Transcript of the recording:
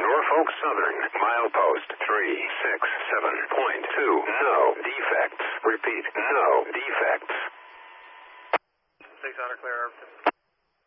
Norfolk Southern, milepost 367.2. No defects. Repeat, no defects. 600 clear.